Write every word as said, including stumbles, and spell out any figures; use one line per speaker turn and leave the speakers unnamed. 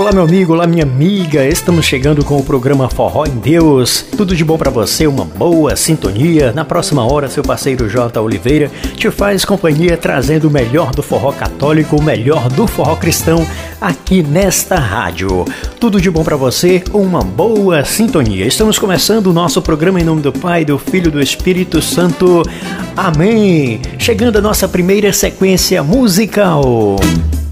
Olá meu amigo, olá minha amiga, estamos chegando com o programa Forró em Deus. Tudo de bom pra você, uma boa sintonia. Na próxima hora, seu parceiro J. Oliveira te faz companhia trazendo o melhor do forró católico, o melhor do forró cristão aqui nesta rádio. Tudo de bom pra você, uma boa sintonia. Estamos começando o nosso programa em nome do Pai, do Filho e do Espírito Santo. Amém! Chegando a nossa primeira sequência musical.